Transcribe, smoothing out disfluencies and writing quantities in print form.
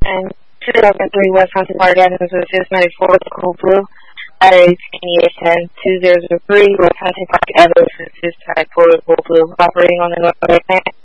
and 2003 West Hunting Park Avenue, Suite 94, Cool Blue. Battery 2810-2003 West Hunting Park Avenue, Suite 94, Cool Blue. Operating on the North Bank.